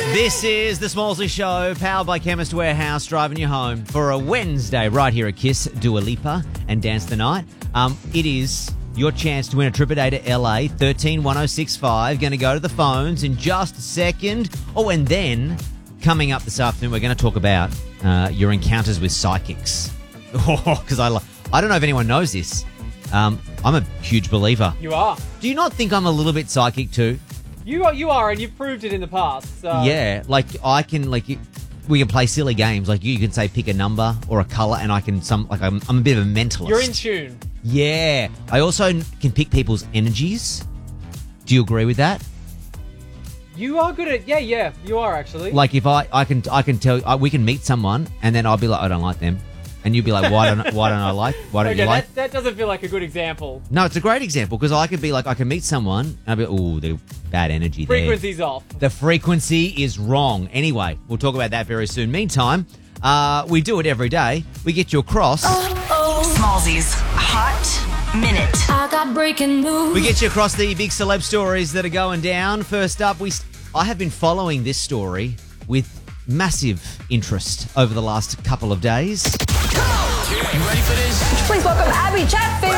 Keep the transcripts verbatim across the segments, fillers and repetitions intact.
This is the Smallsy Show, powered by Chemist Warehouse, driving you home for a Wednesday right here at Kiss, Dua Lipa and Dance the Night. Um, it is your chance to win a trip a day to L A, thirteen one oh six five. Going to go to the phones in just a second. Oh, and then coming up this afternoon, we're going to talk about uh, your encounters with psychics. Because I, I don't know if anyone knows this. Um, I'm a huge believer. You are. Do you not think I'm a little bit psychic too? You are, you are, and you've proved it in the past. So. Yeah, like I can, like we can play silly games. Like you can say pick a number or a color, and I can some like I'm, I'm a bit of a mentalist. You're in tune. Yeah, I also can pick people's energies. Do you agree with that? You are good at yeah, yeah. You are actually. Like if I, I can, I can tell I, we can meet someone, and then I'll be like, I don't like them. And you'd be like, why don't why don't I like? Why don't okay, you like? That, that doesn't feel like a good example. No, it's a great example because I could be like, I can meet someone and I'll be, oh, they're bad energy there. Frequency's off. The frequency is wrong. Anyway, we'll talk about that very soon. Meantime, uh, we do it every day. We get you across. Oh, Smallsy's Hot Minute. I got breaking news. We get you across the big celeb stories that are going down. First up, we I have been following this story with massive interest over the last couple of days. You ready for this? Please welcome Abby Chatfield.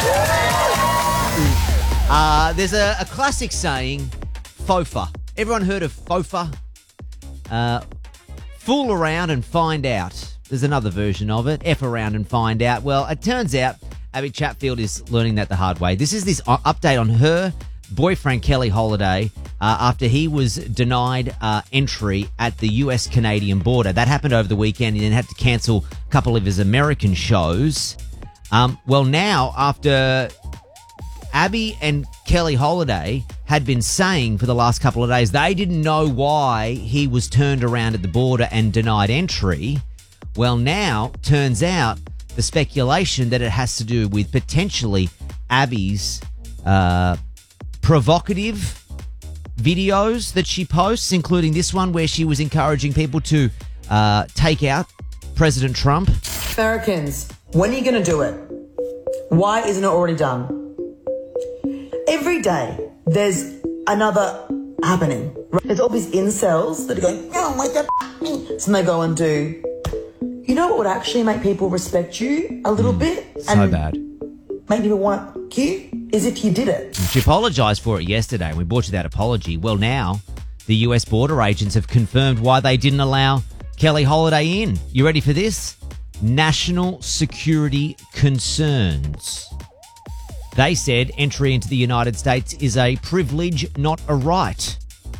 Uh, there's a, a classic saying, FOFA. Everyone heard of FOFA? Uh, fool around and find out. There's another version of it, F around and find out. Well, it turns out Abby Chatfield is learning that the hard way. This is this update on her boyfriend, Kelly Holiday, uh, after he was denied uh, entry at the U S Canadian border. That happened over the weekend. He then had to cancel a couple of his American shows. Um, well, now, after Abby and Kelly Holiday had been saying for the last couple of days they didn't know why he was turned around at the border and denied entry, well, now, turns out the speculation that it has to do with potentially Abby's uh, provocative videos that she posts, including this one where she was encouraging people to uh, take out President Trump. Americans, when are you going to do it? Why isn't it already done? Every day, there's another happening. There's all these incels that are going, oh my God, so they go and do. You know what would actually make people respect you a little mm, bit? So and bad. Make people want you? Is if you did it. She apologised for it yesterday, and we brought you that apology. Well, now, the U S border agents have confirmed why they didn't allow Kelly Holiday in. You ready for this? National security concerns. They said entry into the United States is a privilege, not a right.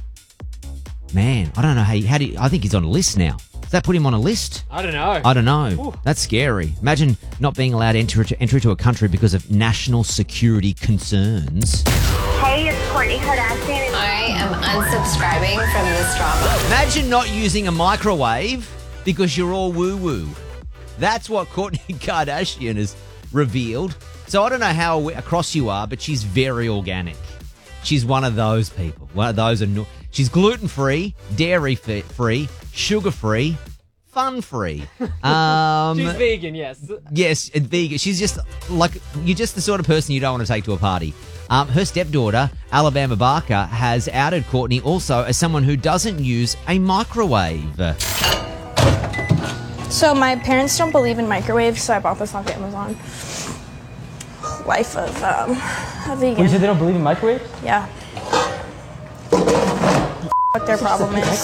Man, I don't know how, you, how do you, I think he's on a list now. Does that put him on a list? I don't know. I don't know. Ooh. That's scary. Imagine not being allowed to enter, enter into a country because of national security concerns. Hey, it's Kourtney Kardashian. I am unsubscribing from this drama. Imagine not using a microwave because you're all woo-woo. That's what Kourtney Kardashian has revealed. So I don't know how across you are, but she's very organic. She's one of those people. One of those. Anno- she's gluten-free, dairy-free, sugar-free, fun-free. Um, She's vegan, yes. Yes, vegan. She's just like, you're just the sort of person you don't want to take to a party. Um, her stepdaughter, Alabama Barker, has outed Kourtney also as someone who doesn't use a microwave. So my parents don't believe in microwaves, so I bought this off Amazon. Life of um, a vegan. You said they don't believe in microwaves? Yeah. What their problem is.